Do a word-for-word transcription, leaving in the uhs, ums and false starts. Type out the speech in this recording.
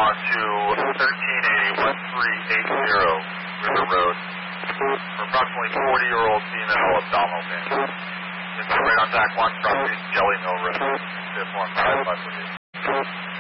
onto thirteen eighty, thirteen eighty River Road for approximately forty-year-old female abdominal pain. It's right on T A C one, property Jelly Mill Road. Fifth one, five, five,